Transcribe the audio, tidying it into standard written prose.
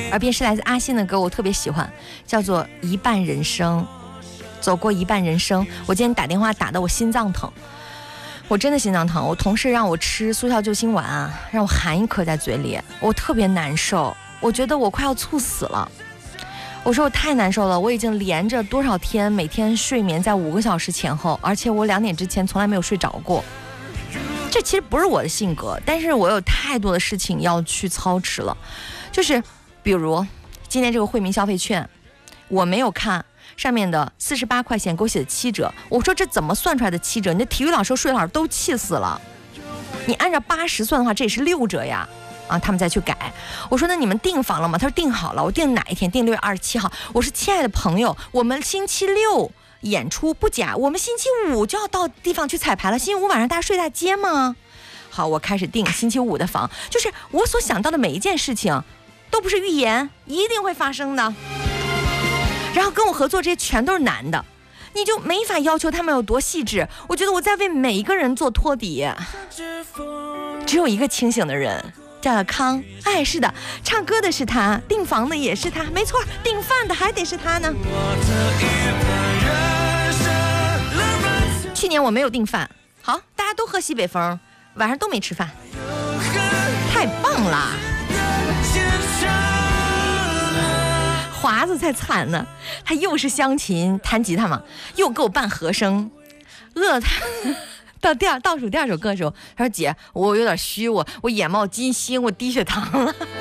耳边是来自阿信的歌，我特别喜欢，叫做《一半人生》。走过一半人生，我今天打电话打得我心脏疼，我真的心脏疼。我同事让我吃速效救心丸啊，让我含一颗在嘴里，我特别难受，我觉得我快要猝死了。我说我太难受了，我已经连着多少天每天睡眠在5个小时前后，而且我2点之前从来没有睡着过。这其实不是我的性格，但是我有太多的事情要去操持了。就是比如今天这个惠民消费券，我没有看上面的48块钱给我写的7折，我说这怎么算出来的7折？你的体育老师、数学老师都气死了。你按照80算的话，这也是6折呀。啊，他们再去改。我说那你们订房了吗？他说订好了。我订哪一天？订6月27号。我说亲爱的朋友，我们星期6演出不假，我们星期5就要到地方去彩排了。星期5晚上大家睡大街吗？好，我开始订星期5的房。就是我所想到的每一件事情都不是预言，一定会发生的。然后跟我合作这些全都是男的，你就没法要求他们有多细致。我觉得我在为每一个人做托底，只有一个清醒的人，叫他康。哎，是的，唱歌的是他，订房的也是他，没错，订饭的还得是他呢。去年我没有订饭，好，大家都喝西北风，晚上都没吃饭，太棒了。华子才惨呢，他又是湘琴弹吉他嘛，又给我扮和声，饿了他。到倒数第2首歌的时候，他说姐，我有点虚，我眼冒金星，我低血糖了。